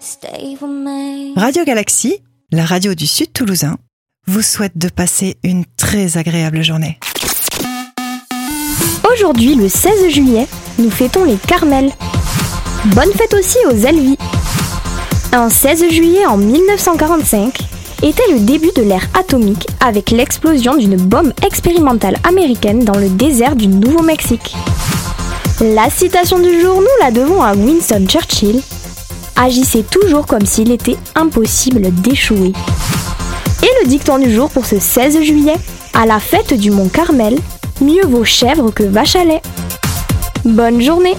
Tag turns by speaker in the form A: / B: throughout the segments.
A: stay with me.
B: Radio Galaxie, la radio du Sud Toulousain, vous souhaite de passer une très agréable journée.
C: Aujourd'hui, le 16 juillet, nous fêtons les Carmels. Bonne fête aussi aux Elvis. Un 16 juillet en 1945 était le début de l'ère atomique avec l'explosion d'une bombe expérimentale américaine dans le désert du Nouveau-Mexique. La citation du jour, nous la devons à Winston Churchill. Agissez toujours comme s'il était impossible d'échouer. Et le dicton du jour pour ce 16 juillet, à la fête du Mont Carmel, mieux vaut chèvre que vache à lait. Bonne journée!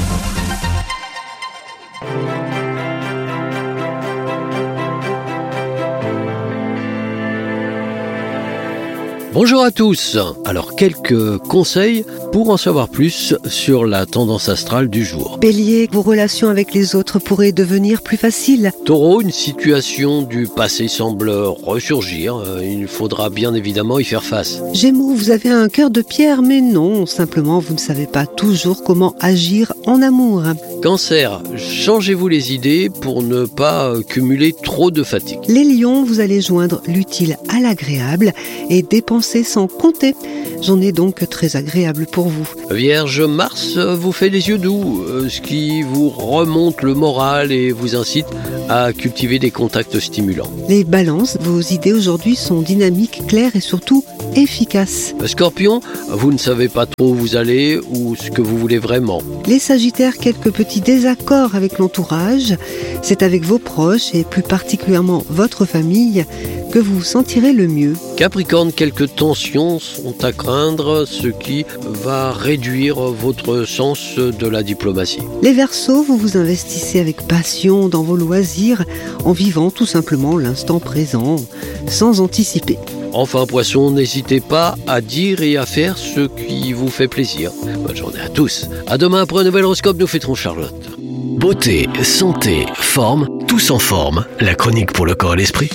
D: Bonjour à tous. Alors, quelques conseils pour en savoir plus sur la tendance astrale du jour.
E: Bélier, vos relations avec les autres pourraient devenir plus faciles.
D: Taureau, une situation du passé semble ressurgir. Il faudra bien évidemment y faire face.
E: Gémeaux, vous avez un cœur de pierre, mais non, simplement vous ne savez pas toujours comment agir en amour.
D: Cancer, changez-vous les idées pour ne pas cumuler trop de fatigue.
E: Les lions, vous allez joindre l'utile à l'agréable et dépenser sans compter. Journée donc très agréable pour vous.
D: Vierge, Mars vous fait les yeux doux, ce qui vous remonte le moral et vous incite à cultiver des contacts stimulants.
E: Les balances, vos idées aujourd'hui sont dynamiques, claires et surtout efficaces.
D: Scorpion, vous ne savez pas trop où vous allez ou ce que vous voulez vraiment.
E: Les sagittaires, quelques petits désaccords avec l'entourage. C'est avec vos proches et plus particulièrement votre famille que vous vous sentirez le mieux.
D: Capricorne, quelques tensions sont à craindre, ce qui va réduire votre sens de la diplomatie.
E: Les Verseaux, vous vous investissez avec passion dans vos loisirs, en vivant tout simplement l'instant présent, sans anticiper.
D: Enfin, Poisson, n'hésitez pas à dire et à faire ce qui vous fait plaisir. Bonne journée à tous. À demain pour un nouvel horoscope, nous fêterons Charlotte.
F: Beauté, santé, forme, tous en forme. La chronique pour le corps et l'esprit.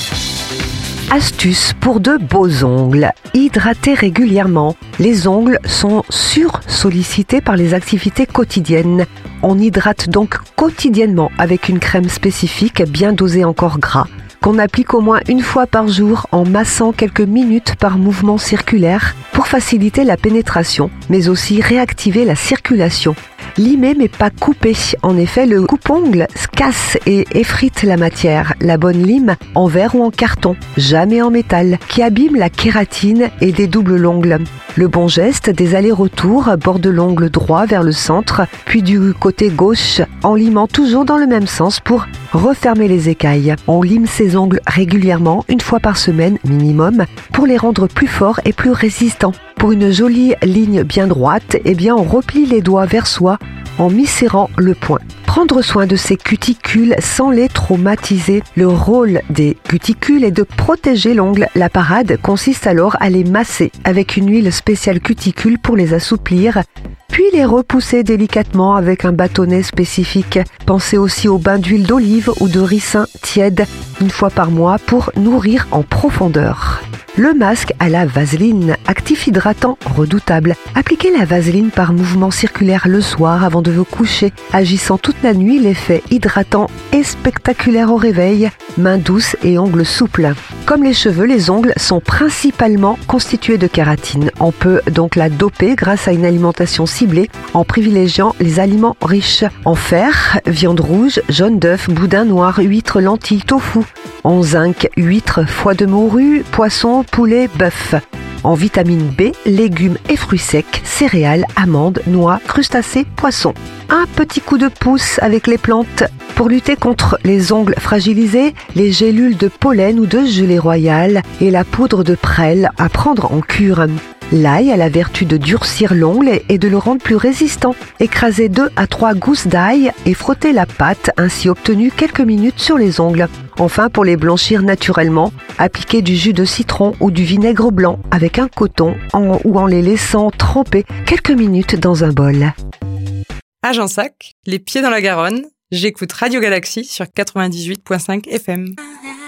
G: Astuce pour de beaux ongles. Hydratez régulièrement. Les ongles sont sursollicités par les activités quotidiennes. On hydrate donc quotidiennement avec une crème spécifique bien dosée en corps gras, qu'on applique au moins une fois par jour en massant quelques minutes par mouvement circulaire pour faciliter la pénétration, mais aussi réactiver la circulation. Limer mais pas couper. En effet, le coupe-ongle casse et effrite la matière. La bonne lime, en verre ou en carton, jamais en métal, qui abîme la kératine et dédouble l'ongle. Le bon geste, des allers-retours, bord de l'ongle droit vers le centre, puis du côté gauche, en limant toujours dans le même sens pour refermer les écailles. On lime ses ongles régulièrement, une fois par semaine minimum, pour les rendre plus forts et plus résistants. Pour une jolie ligne bien droite, on replie les doigts vers soi en misérant le poing. Prendre soin de ses cuticules sans les traumatiser. Le rôle des cuticules est de protéger l'ongle. La parade consiste alors à les masser avec une huile spéciale cuticule pour les assouplir, puis les repousser délicatement avec un bâtonnet spécifique. Pensez aussi au bain d'huile d'olive ou de ricin tiède une fois par mois pour nourrir en profondeur. Le masque à la vaseline, actif hydratant redoutable. Appliquez la vaseline par mouvement circulaire le soir avant de vous coucher, agissant toute la nuit, l'effet hydratant et spectaculaire au réveil, mains douces et ongles souples. Comme les cheveux, les ongles sont principalement constitués de kératine. On peut donc la doper grâce à une alimentation ciblée en privilégiant les aliments riches en fer, viande rouge, jaune d'œuf, boudin noir, huîtres, lentilles, tofu, en zinc, huîtres, foie de morue, poisson, poulet, bœuf. En vitamine B, légumes et fruits secs, céréales, amandes, noix, crustacés, poissons. Un petit coup de pouce avec les plantes. Pour lutter contre les ongles fragilisés, les gélules de pollen ou de gelée royale et la poudre de prêle à prendre en cure. L'ail a la vertu de durcir l'ongle et de le rendre plus résistant. Écrasez 2 à 3 gousses d'ail et frottez la pâte ainsi obtenue quelques minutes sur les ongles. Enfin, pour les blanchir naturellement, appliquez du jus de citron ou du vinaigre blanc avec un coton ou en les laissant tremper quelques minutes dans un bol.
H: À Gensac, les pieds dans la Garonne, j'écoute Radio Galaxie sur 98.5 FM.